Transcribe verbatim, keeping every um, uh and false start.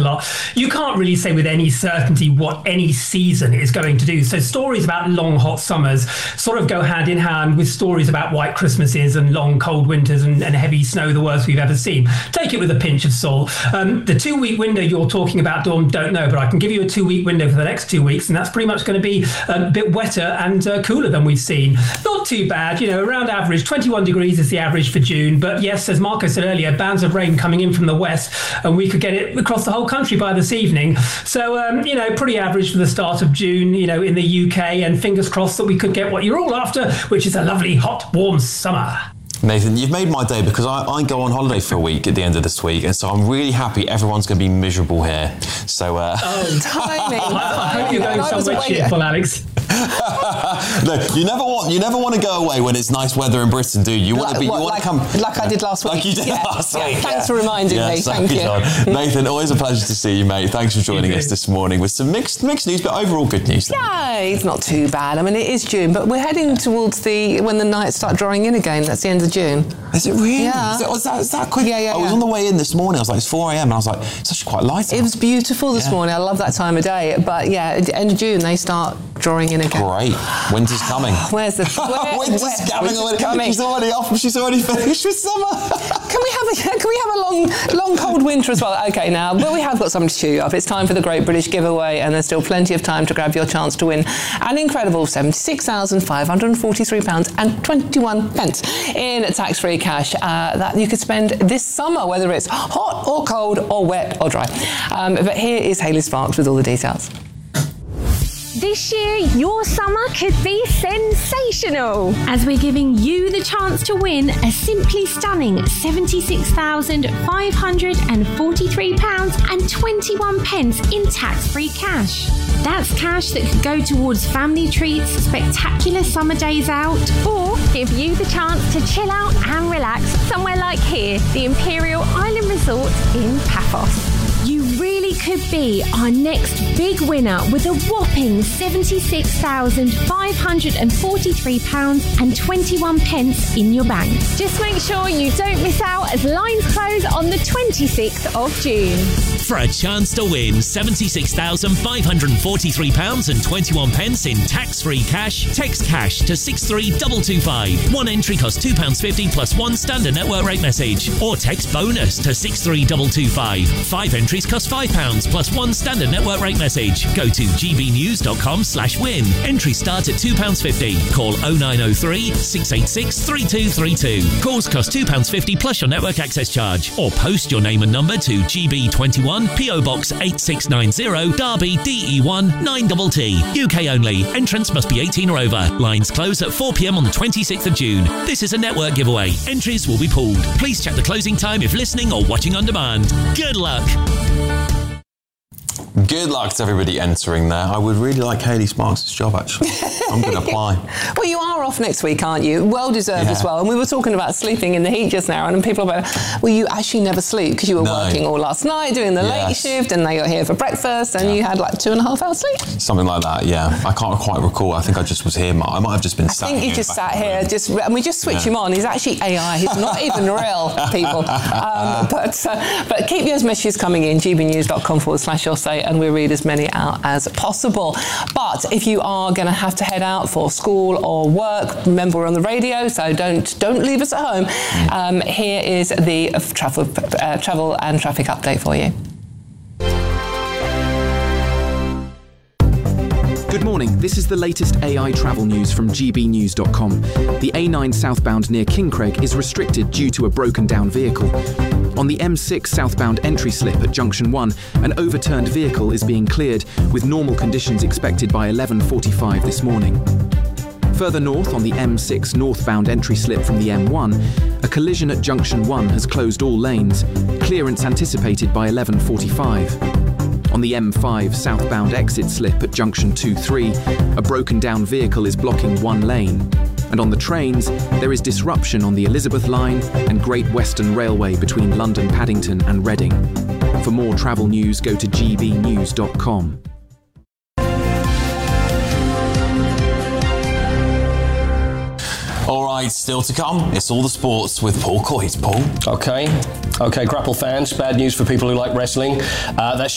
lot. You can't really say with any certainty what any season is going to do. So stories about long, hot summers sort of go hand in hand with stories about white Christmases and long, cold winters and, and heavy snow, the worst we've ever seen. Take it with a pinch of salt. Um, the two-week window you're talking about, Dawn, don't know, but I can give you a two-week window for the next two weeks, and that's pretty much going to be a bit wetter and uh, cooler than we've seen. Not too bad, you know, around average. twenty-one degrees is the average for June, but yes, as Marco said earlier, bands of rain coming in from the west, and we could get it across the whole country by this evening. So, um, you know, pretty average for the start of June, you know, in the U K, and fingers crossed that we could get what you're all after, which is a lovely, hot, warm summer. Nathan, you've made my day because I, I go on holiday for a week at the end of this week, and so I'm really happy everyone's going to be miserable here. So, uh... oh, timing! I hope you're going somewhere cheerful, Alex. No, you never want you never want to go away when it's nice weather in Britain, do you? You want like, to be. You what, want like, to come like I did last week. Like you did yeah. last yeah. week. Thanks yeah. for reminding yeah, me. So Thank you, Nathan. Always a pleasure to see you, mate. Thanks for joining us this morning with some mixed mixed news, but overall good news. Yeah, it's not too bad. I mean, it is June, but we're heading towards the when the nights start drawing in again. That's the end of June. Is it really? Yeah. Is, it, was that, is that quick? Yeah, yeah. I was yeah. on the way in this morning. I was like, it's four a.m. and I was like, it's actually quite light. It was beautiful this yeah. morning. I love that time of day. But yeah, at the end of June they start drawing in again. Great. Winter's coming. Where's the where, Winter's where, coming. Winter's coming. She's already off. She's already finished with summer. Can we have a can we have a long long cold winter as well? Okay, now, but we have got something to cheer you up. It's time for the Great British Giveaway, and there's still plenty of time to grab your chance to win an incredible seventy-six thousand five hundred forty-three pounds and twenty-one pence in tax-free cash uh, that you could spend this summer, whether it's hot or cold or wet or dry. Um, but here is Hayley Sparks with all the details. This year, your summer could be sensational, as we're giving you the chance to win a simply stunning seventy-six thousand five hundred forty-three pounds and twenty-one pence in tax-free cash. That's cash that could go towards family treats, spectacular summer days out, or give you the chance to chill out and relax somewhere like here, the Imperial Island Resort in Paphos. You really could be our next big winner with a whopping seventy-six thousand five hundred forty-three pounds and twenty-one pence in your bank. Just make sure you don't miss out as lines close on the twenty-sixth of June. For a chance to win seventy-six thousand five hundred forty-three pounds and twenty-one pence in tax-free cash, text cash to six three two two five. One entry costs two pounds fifty plus one standard network rate message. Or text bonus to six three two two five. Five entries cost five pounds plus one standard network rate message. Go to gbnews.com slash win. Entry start at two pounds fifty. Call oh nine oh three, six eight six, three two three two. Calls cost two pounds fifty plus your network access charge. Or post your name and number to G B twenty-one, P O Box eight six nine zero, Derby, D E one nine T T. U K only. Entrance must be eighteen or over. Lines close at four p.m. on the twenty-sixth of June. This is a network giveaway. Entries will be pooled. Please check the closing time if listening or watching on demand. Good luck. Good luck to everybody entering there. I would really like Hayley Sparks' job, actually. I'm going to apply. Well, you are off next week, aren't you? Well deserved yeah. as well. And we were talking about sleeping in the heat just now, and people are about, well, you actually never sleep because you were no. working all last night, doing the yes. late shift, and now you're here for breakfast, and yeah. you had like two and a half hours sleep. Something like that, yeah. I can't quite recall. I think I just was here. I might have just been I sat here. I think you just sat here, just, and we just switch yeah. him on. He's actually A I. He's not even real, people. Um, but, uh, but keep those messages coming in, gbnews.com forward slash your say, and we'll read as many out as possible. But if you are going to have to head out for school or work, remember we're on the radio, so don't don't leave us at home. Um, here is the travel, uh, travel and traffic update for you. Good morning, this is the latest A I travel news from g b news dot com. The A nine southbound near Kincraig is restricted due to a broken down vehicle. On the M six southbound entry slip at Junction one, an overturned vehicle is being cleared, with normal conditions expected by eleven forty-five this morning. Further north on the M six northbound entry slip from the M one, a collision at Junction one has closed all lanes, clearance anticipated by eleven forty-five. On the M five southbound exit slip at Junction two three, a broken down vehicle is blocking one lane. And on the trains, there is disruption on the Elizabeth Line and Great Western Railway between London Paddington and Reading. For more travel news, go to g b news dot com. All right, still to come, it's all the sports with Paul Coyte. Paul. Okay, okay, Grapple fans, bad news for people who like wrestling. Uh, that's